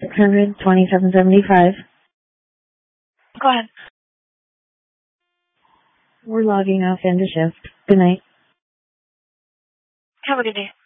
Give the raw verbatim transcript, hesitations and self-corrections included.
six hundred twenty-seven seventy-five. Go ahead. We're logging off end of shift. Good night. Have a good day.